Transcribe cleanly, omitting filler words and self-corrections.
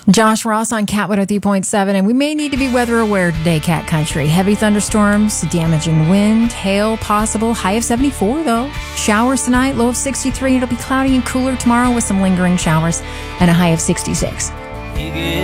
Josh Ross on Cat 103.7, and we may need to be weather aware today, Cat Country. Heavy thunderstorms, damaging wind, hail possible. High of 74, though. Showers tonight, low of 63. It'll be cloudy and cooler tomorrow with some lingering showers and a high of 66.